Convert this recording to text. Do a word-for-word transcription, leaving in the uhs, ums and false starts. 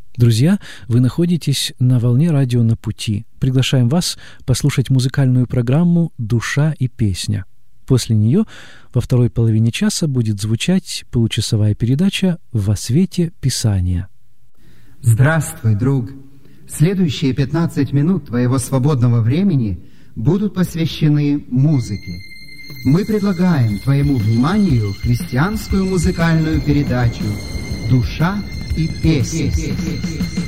Друзья, вы находитесь на волне радио «На пути». Приглашаем вас послушать музыкальную программу «Душа и песня». После нее во второй половине часа будет звучать получасовая передача «Во свете Писания». Здравствуй, друг! Следующие пятнадцать минут твоего свободного времени будут посвящены музыке. Мы предлагаем твоему вниманию христианскую музыкальную передачу «Душа и песня».